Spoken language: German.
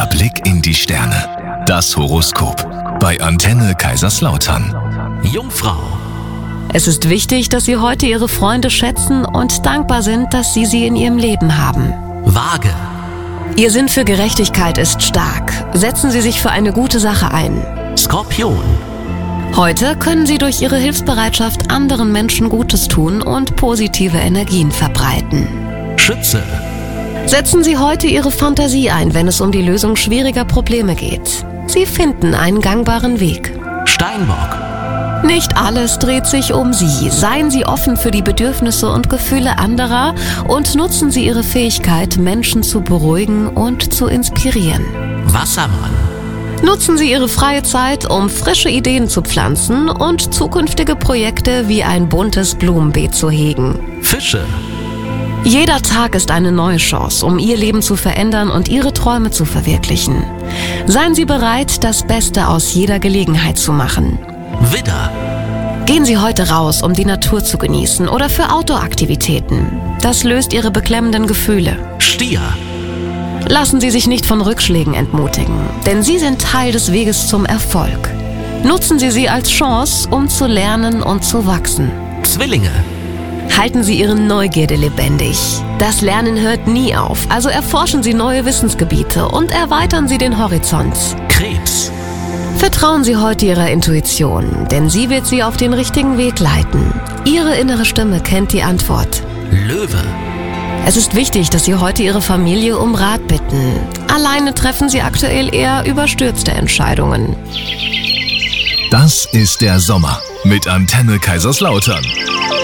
Der Blick in die Sterne. Das Horoskop. Bei Antenne Kaiserslautern. Jungfrau. Es ist wichtig, dass Sie heute Ihre Freunde schätzen und dankbar sind, dass Sie sie in Ihrem Leben haben. Waage. Ihr Sinn für Gerechtigkeit ist stark. Setzen Sie sich für eine gute Sache ein. Skorpion. Heute können Sie durch Ihre Hilfsbereitschaft anderen Menschen Gutes tun und positive Energien verbreiten. Schütze. Setzen Sie heute Ihre Fantasie ein, wenn es um die Lösung schwieriger Probleme geht. Sie finden einen gangbaren Weg. Steinbock. Nicht alles dreht sich um Sie. Seien Sie offen für die Bedürfnisse und Gefühle anderer und nutzen Sie Ihre Fähigkeit, Menschen zu beruhigen und zu inspirieren. Wassermann. Nutzen Sie Ihre freie Zeit, um frische Ideen zu pflanzen und zukünftige Projekte wie ein buntes Blumenbeet zu hegen. Fische. Jeder Tag ist eine neue Chance, um Ihr Leben zu verändern und Ihre Träume zu verwirklichen. Seien Sie bereit, das Beste aus jeder Gelegenheit zu machen. Widder. Gehen Sie heute raus, um die Natur zu genießen oder für Outdoor-Aktivitäten. Das löst Ihre beklemmenden Gefühle. Stier. Lassen Sie sich nicht von Rückschlägen entmutigen, denn sie sind Teil des Weges zum Erfolg. Nutzen Sie sie als Chance, um zu lernen und zu wachsen. Zwillinge. Halten Sie Ihre Neugierde lebendig. Das Lernen hört nie auf, also erforschen Sie neue Wissensgebiete und erweitern Sie den Horizont. Krebs. Vertrauen Sie heute Ihrer Intuition, denn sie wird Sie auf den richtigen Weg leiten. Ihre innere Stimme kennt die Antwort. Löwe. Es ist wichtig, dass Sie heute Ihre Familie um Rat bitten. Alleine treffen Sie aktuell eher überstürzte Entscheidungen. Das ist der Sommer mit Antenne Kaiserslautern.